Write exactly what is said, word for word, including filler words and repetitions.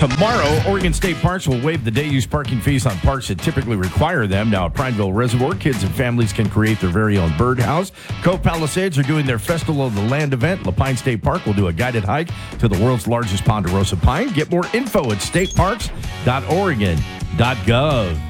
Tomorrow, Oregon State Parks will waive the day-use parking fees on parks that typically require them. Now, at Prineville Reservoir, kids and families can create their very own birdhouse. Cove Palisades are doing their Festival of the Land event. LaPine State Park will do a guided hike to the world's largest ponderosa pine. Get more info at state parks dot oregon dot gov.